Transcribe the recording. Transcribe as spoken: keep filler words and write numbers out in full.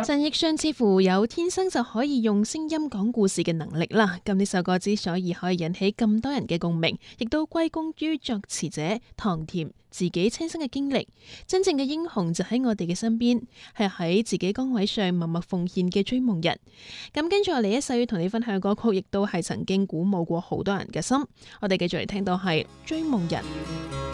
陳奕迅似乎有天生就可以用聲音講故事嘅能力啦。咁呢首歌之所以可以引起咁多人嘅共鳴，亦都歸功於作詞者唐甜自己親身嘅經歷。真正嘅英雄就喺我哋嘅身邊，係喺自己崗位上默默奉獻嘅追夢人。咁跟住我嚟一首要同你分享嘅歌曲，亦都係曾經鼓舞過好多人嘅心。我哋繼續嚟聽到係追夢人。